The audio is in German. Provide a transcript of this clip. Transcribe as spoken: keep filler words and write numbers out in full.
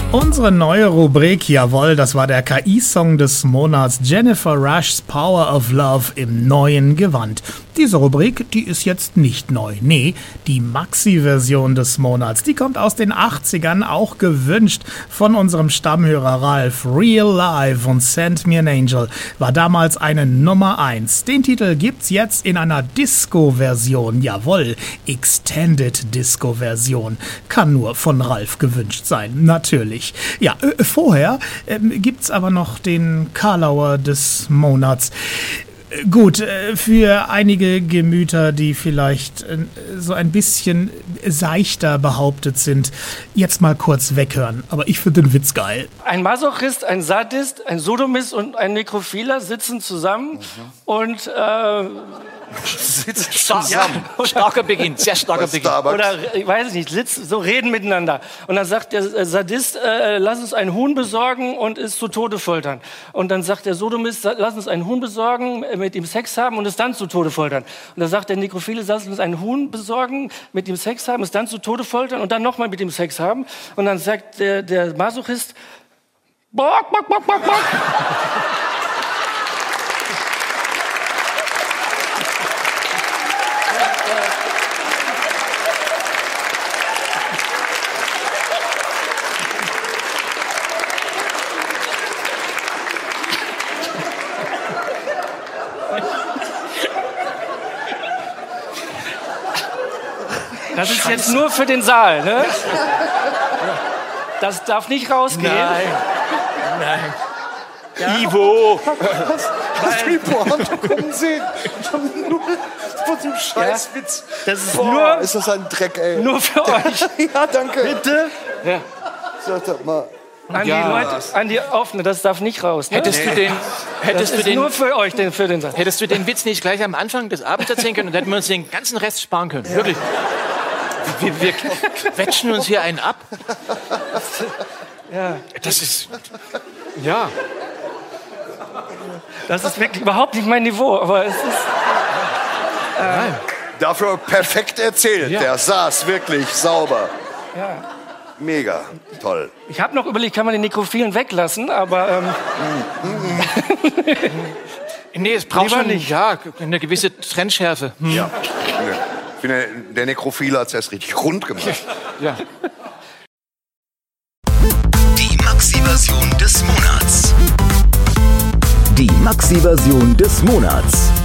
Unsere neue Rubrik, jawohl, das war der K I-Song des Monats, Jennifer Rush's Power of Love im neuen Gewand. Diese Rubrik, die ist jetzt nicht neu. Nee, die Maxi-Version des Monats, die kommt aus den achtzigern, auch gewünscht von unserem Stammhörer Ralf. Real Life und Send Me an Angel war damals eine Nummer eins. Den Titel gibt's jetzt in einer Disco-Version, jawohl, Extended Disco-Version. Kann nur von Ralf gewünscht sein, natürlich. Ja, äh, vorher äh, gibt's aber noch den Karlauer des Monats. Gut, für einige Gemüter, die vielleicht so ein bisschen seichter behauptet sind, jetzt mal kurz weghören. Aber ich finde den Witz geil. Ein Masochist, ein Sadist, ein Sodomist und ein Nekrophiler sitzen zusammen mhm. und äh, sitzen zusammen. Ja. Starker Beginn, sehr starker Beginn. Oder, ich weiß nicht, sitzen, so reden miteinander. Und dann sagt der Sadist, äh, lass uns ein Huhn besorgen und es zu Tode foltern. Und dann sagt der Sodomist, lass uns ein Huhn besorgen, mit ihm Sex haben und es dann zu Tode foltern. Und dann sagt der Nekrophile, lass uns ein Huhn besorgen, mit ihm Sex haben, es dann zu Tode foltern und dann nochmal mit ihm Sex haben. Und dann sagt der, der Masochist, bock, bock, bock, bock, bock. Das ist Scheiße. Jetzt nur für den Saal, ne? Das darf nicht rausgehen. Nein, nein. Ja. Ivo! Was? Hast du die Pointe kommen sehen? Nur von diesem Scheißwitz. Ja, das ist Boah, nur... ist das ein Dreck, ey. Nur für euch. Ja, danke. Bitte? Ja. Sag das mal. An die ja. Leute, an die Offene, das darf nicht raus. Ne? Hättest du den, hättest das du ist den, nur für euch, den, für den Satz. Hättest du den Witz nicht gleich am Anfang des Abends erzählen können, dann hätten wir uns den ganzen Rest sparen können. Ja. Wirklich. Wir, wir quetschen uns hier einen ab. Ja. Das ist... Ja. Das ist wirklich überhaupt nicht mein Niveau, aber es ist... Äh, Nein. Dafür perfekt erzählt. Ja. Der saß wirklich sauber. Ja. Mega, toll. Ich habe noch überlegt, kann man den Nekrophilen weglassen, aber... Ähm, nee, es braucht schon nicht. Ja, eine gewisse Trennschärfe. Hm. Ja. Ich finde, der Nekrophile hat es erst richtig rund gemacht. Ja. Die Maxi-Version des Monats. Die Maxi-Version des Monats.